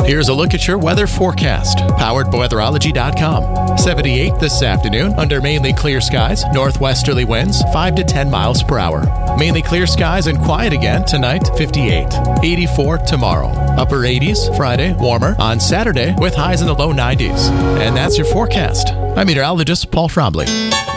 Here's a look at your weather forecast, powered by weatherology.com. 78 this afternoon under mainly clear skies, northwesterly winds 5 to 10 miles per hour. Mainly clear skies and quiet again tonight, 58. 84 tomorrow. Upper 80s Friday, warmer on Saturday with highs in the low 90s. And that's your forecast. I'm meteorologist Paul Trombley.